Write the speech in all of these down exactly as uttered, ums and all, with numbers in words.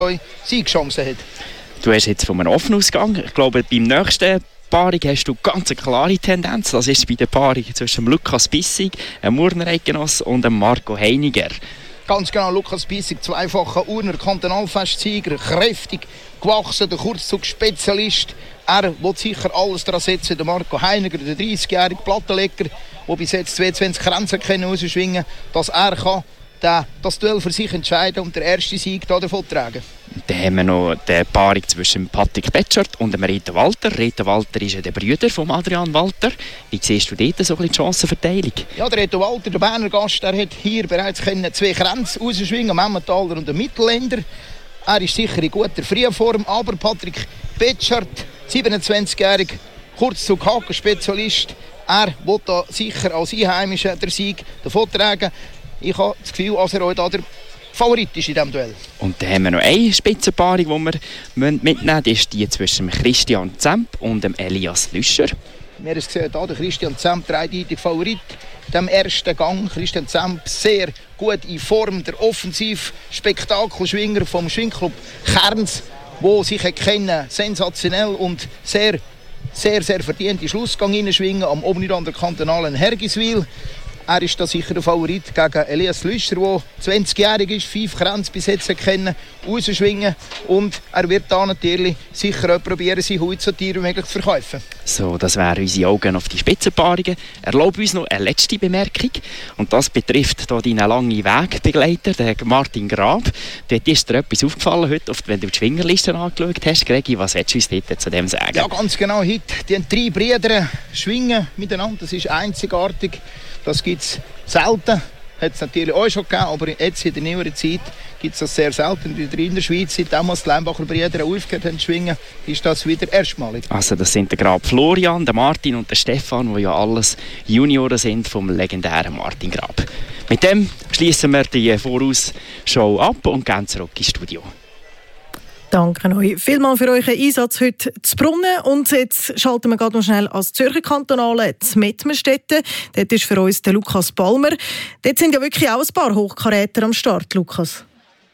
Siegchancen hat. Du hast jetzt von einem offenen Ausgang. Ich glaube, beim nächsten Paarung hast du ganz eine klare Tendenz. Das ist bei der Paarung zwischen Lukas Bissig, einem Urner Eidgenoss, und einem Marco Heiniger. Ganz genau, Lukas Bissig, zweifacher Urner Kantonalfestsieger, kräftig gewachsen, der Kurzzug-Spezialist. Er will sicher alles daran setzen. Der Marco Heiniger, der dreißigjährige Plattenleger, der bis jetzt zweiundzwanzig Grenzen rausschwingen kann, dass er kann den, das Duell für sich entscheiden und den ersten Sieg davon tragen. Dann haben wir noch die Paarung zwischen Patrick Betschart und dem Reto Walter. Reto Walter ist ja der Bruder von Adrian Walter. Wie siehst du dort so ein bisschen die Chancenverteilung? Ja, der Reto Walter, der Berner Gast, der hat hier bereits zwei Grenzen rausschwingen, Emmentaler und den Mittelländer. Er ist sicher in guter Frühform, aber Patrick Betschart, siebenundzwanzigjähriger Kurzzug-Haken-Spezialist, er will da sicher als Einheimischer den Sieg davontragen. Ich habe das Gefühl, dass er auch da der Favorit ist in diesem Duell. Und dann haben wir noch eine Spitzenpaarung, die wir mitnehmen müssen. Das ist die zwischen Christian Zemp und dem Elias Lüscher. Wir haben es gesehen, da der Christian Zemp, der eindeutige Favorit. In dem ersten Gang, Christian Zemp, sehr gut in Form. Der Offensiv-Spektakelschwinger vom Schwingclub Kerns, der sich erkennen, sensationell und sehr, sehr, sehr verdient in Schlussgang hineinschwingen am Omniland der kantonalen Hergiswil. Er ist da sicher der Favorit gegen Elias Lüscher, der zwanzigjährig ist, fünf Grenzen bis jetzt kennen, rausschwingen. Und er wird da natürlich sicher auch probieren, seine Haut so teuer wie möglich zu verkaufen. So, das wären unsere Augen auf die Spitzenpaarungen. Erlaube uns noch eine letzte Bemerkung. Und das betrifft hier deinen langen Wegbegleiter, den Martin Grab. Dort ist dir etwas aufgefallen heute, wenn du die Schwingerliste angeschaut hast. Gregi, was hättest du uns dort zu dem sagen? Ja, ganz genau. Heute die drei Brüder schwingen miteinander. Das ist einzigartig. Das gibt es selten. Hat es natürlich auch schon gegeben, aber jetzt in der neueren Zeit gibt es das sehr selten. In der Schweiz, seit damals die Lembacher Brüder aufgehört haben zu schwingen, ist das wieder erstmalig. Also das sind der Grab Florian, der Martin und der Stefan, die ja alles Junioren sind vom legendären Martin Grab. Mit dem schließen wir die Vorausschau ab und gehen zurück ins Studio. Danke euch vielmals für euren Einsatz heute zu Brunnen. Und jetzt schalten wir gerade noch schnell als Zürcher Kantonale zu Mettmerstetten. Dort ist für uns der Lukas Palmer. Dort sind ja wirklich auch ein paar Hochkaräter am Start, Lukas.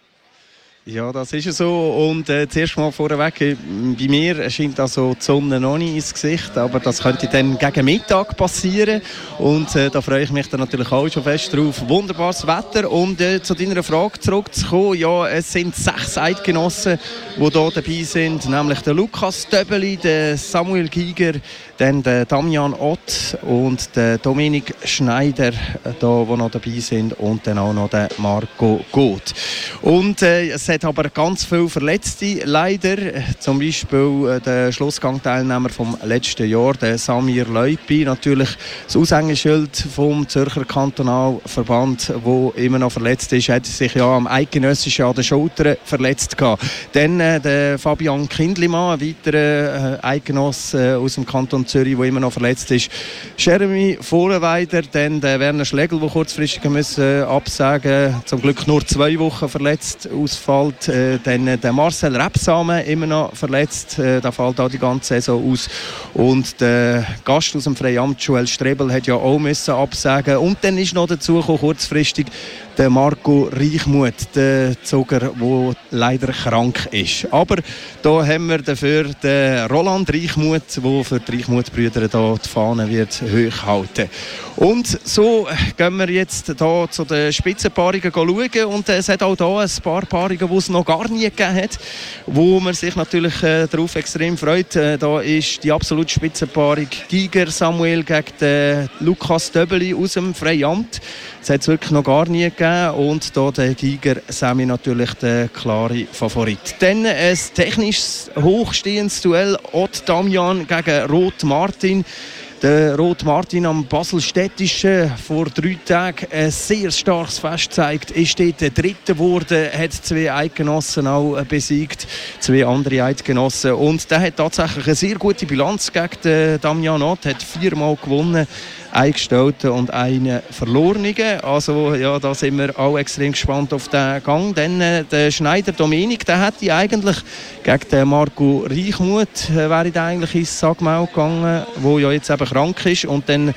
Ja, das ist so. Und äh, zuerst mal vorweg, äh, bei mir scheint also die Sonne noch nicht ins Gesicht, aber das könnte dann gegen Mittag passieren. Und äh, da freue ich mich dann natürlich auch schon fest drauf. Wunderbares Wetter. Und äh, zu deiner Frage zurückzukommen, ja, es sind sechs Eidgenossen, die hier dabei sind, nämlich der Lukas Döbeli, der Samuel Giger, dann der Damian Ott und der Dominik Schneider, äh, da, die noch dabei sind, und dann auch noch der Marco Goth. Und äh, es hat aber ganz viele Verletzte, leider. Zum Beispiel äh, der Schlussgangteilnehmer vom letzten Jahr, der Samir Leupi, natürlich das Aushängeschild vom Zürcher Kantonalverband, der immer noch verletzt ist, hat sich ja am Eidgenössischen an den Schultern verletzt gehabt. Dann äh, der Fabian Kindlimann, ein weiterer äh, Eidgenosse äh, aus dem Kanton Zürich, der immer noch verletzt ist. Jeremy Vollenweider, dann der Werner Schlegel, der kurzfristig müssen, äh, absagen, zum Glück nur zwei Wochen verletzt ausfällt. Äh, dann äh, der Marcel Rebsamen, immer noch verletzt, äh, da fällt auch die ganze Saison aus. Und der Gast aus dem Freiamt, Joel Strebel, hat ja auch müssen absagen. Und dann ist noch dazu gekommen, kurzfristig der Marco Reichmuth, der Zuger, der leider krank ist. Aber da haben wir dafür den Roland Reichmuth, der für die Reichmuth-Brüder die Fahne wird hochhalten. Und so gehen wir jetzt hier zu den Spitzenpaarungen schauen. Und es hat auch hier ein paar Paarungen, die es noch gar nie gegeben hat, wo man sich natürlich äh, darauf extrem freut. Äh, da ist die absolute Spitzenpaarung Giger Samuel gegen den Lukas Döbeli aus dem Freiamt. Das hat es wirklich noch gar nie gegeben. Und hier der Giger Sami natürlich der klare Favorit. Dann ein technisches, hochstehendes Duell. Ott Damian gegen Rot Martin. Der Rot Martin am Baselstädtischen vor drei Tagen ein sehr starkes Fest gezeigt. Ist dort der Dritte geworden, hat zwei Eidgenossen auch besiegt, zwei andere Eidgenossen. Und der hat tatsächlich eine sehr gute Bilanz gegen den Damian Ott, hat viermal gewonnen, eingestellten und einen verlorenen. Also ja, da sind wir auch extrem gespannt auf den Gang. Dann äh, der Schneider Dominik, der hätte eigentlich gegen den Marco Reichmuth äh, wäre eigentlich ins Sagmau gegangen, wo ja jetzt eben krank ist. Und dann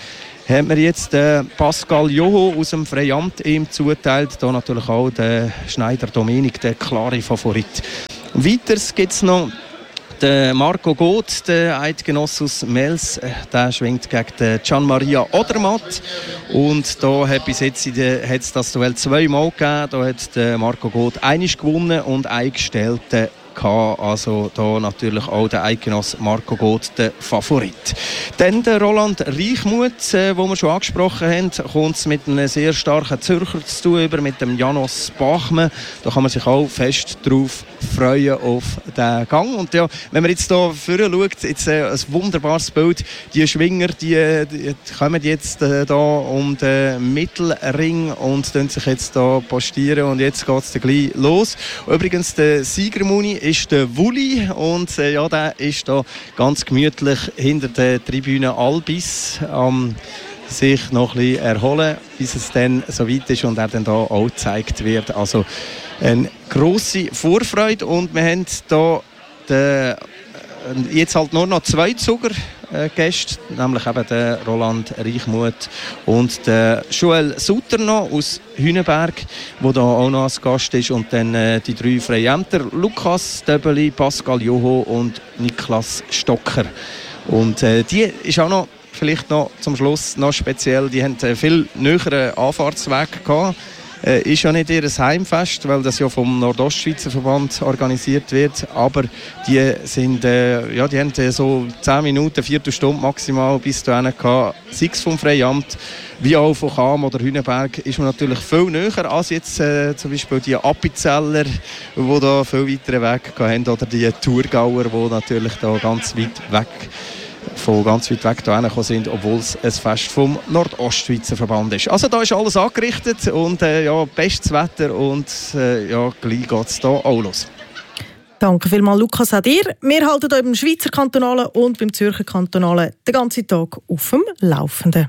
hat mir jetzt äh, Pascal Joho aus dem Freiamt ihm zuteilt. Da natürlich auch der Schneider Dominik, der klare Favorit. Weiters gibt es noch den Marco Goth, der Eidgenoss aus Mels, der schwingt gegen den Gian Maria Odermatt. Und da hat bis jetzt hat es das Duell zweimal gegeben. Da hat der Marco Goth einmal gewonnen und eingestellt. Also da natürlich auch der Eidgenoss Marco Goth der Favorit. Dann der Roland Reichmuth, den wir schon angesprochen haben, kommt es mit einem sehr starken Zürcher zu tun, über mit dem Janos Bachmann. Da kann man sich auch fest drauf freuen auf den Gang. Und ja, wenn man jetzt hier vorne schaut, jetzt äh, ein wunderbares Bild. Die Schwinger, die, die kommen jetzt äh, da um den Mittelring und sich jetzt hier postieren. Und jetzt geht es gleich los. Übrigens, der Siegermuni ist der Wulli und äh, ja, der ist da ganz gemütlich hinter der Tribüne Albis am sich noch ein bisschen erholen, bis es dann so weit ist und er dann da auch gezeigt wird. Also eine grosse Vorfreude und wir haben da den, jetzt halt nur noch zwei Zuger äh, Gäste, nämlich eben den Roland Reichmuth und den Joel Sutter noch aus Hünenberg, der da auch noch als Gast ist, und dann äh, die drei Freiämter, Lukas Döbeli, Pascal Joho und Niklas Stocker. Und äh, die ist auch noch, vielleicht noch zum Schluss noch speziell, die haben äh, viel näheren Anfahrtsweg gehabt. Äh, ist ja nicht ihr Heimfest, weil das ja vom Nordostschweizer Verband organisiert wird, aber die sind, äh, ja, die haben äh, so zehn Minuten, Viertelstunde maximal bis dahin gehabt, sei es vom Freiamt, wie auch von Cham oder Hünenberg, ist man natürlich viel näher als jetzt äh, zum Beispiel die Appenzeller, die da viel weiteren Weg haben, oder die Thurgauer, die natürlich da ganz weit weg von ganz weit weg hierher gekommen sind, obwohl es ein Fest vom Nordostschweizer Verband ist. Also da ist alles angerichtet und äh, ja, bestes Wetter und äh, ja, gleich geht es hier auch los. Danke vielmals, Lukas, auch dir. Wir halten hier beim Schweizer Kantonalen und beim Zürcher Kantonalen den ganzen Tag auf dem Laufenden.